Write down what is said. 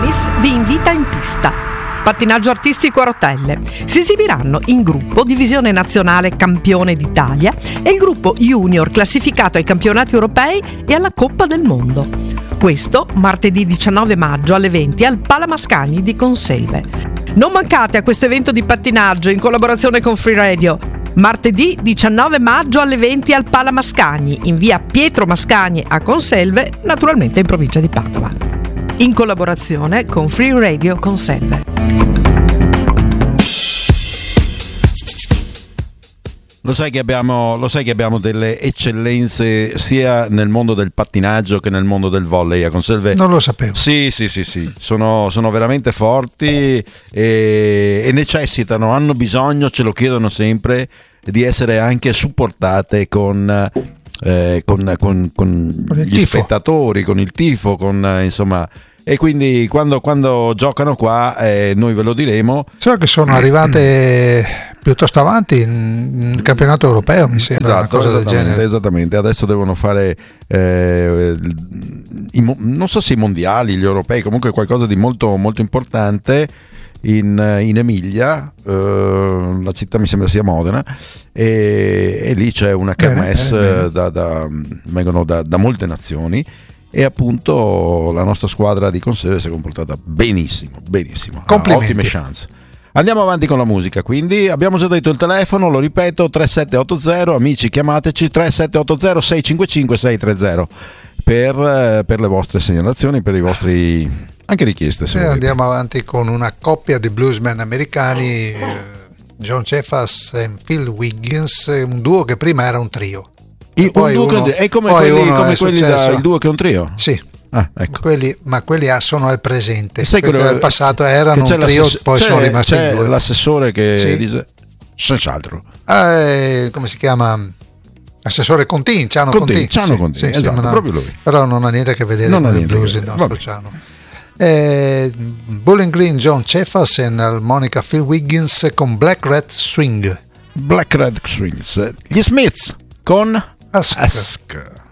Tennis vi invita in pista. Pattinaggio artistico a rotelle. Si esibiranno in gruppo Divisione Nazionale Campione d'Italia e il gruppo Junior classificato ai campionati europei e alla Coppa del Mondo. Questo martedì 19 maggio alle 20 al Pala Mascagni di Conselve. Non mancate a questo evento di pattinaggio in collaborazione con Free Radio. Martedì 19 maggio alle 20 al Pala Mascagni, in via Pietro Mascagni a Conselve, naturalmente in provincia di Padova. In collaborazione con Free Radio Conselve. Lo sai che abbiamo delle eccellenze sia nel mondo del pattinaggio che nel mondo del volley a Conselve? Non lo sapevo. Sì. Sono veramente forti e necessitano, hanno bisogno, ce lo chiedono sempre, di essere anche supportate con gli spettatori, con il tifo, insomma. E quindi quando giocano qua, noi ve lo diremo. So che sono arrivate piuttosto avanti in campionato europeo, mi sembra. Esatto, una cosa del genere. Esattamente. Adesso devono fare non so se i mondiali, gli europei, comunque qualcosa di molto molto importante in Emilia, la città mi sembra sia Modena, e lì c'è una kermesse, vengono da molte nazioni. E appunto la nostra squadra di Conselve si è comportata benissimo, complimenti. Ottime chance. Andiamo avanti con la musica, quindi abbiamo già detto il telefono, lo ripeto, 3780, amici chiamateci, 3780 655 630 per le vostre segnalazioni, per i vostri anche richieste. Se andiamo avanti con una coppia di bluesmen americani, John Cephas e Phil Wiggins, un duo che prima era un trio. È come quelli il duo che è un trio? Sì. Ecco. Quelli sono al presente. Nel passato erano un trio, poi sono rimasti in due. L'assessore che dice senz'altro. Come si chiama? Assessore Contin, Ciano Contin. Sì, esatto, proprio lui. Però non ha niente a che vedere con il blues il nostro Ciano. Bowling Green John Cephas e armonica Phil Wiggins con Black Red Swings. Gli Smiths con Ask.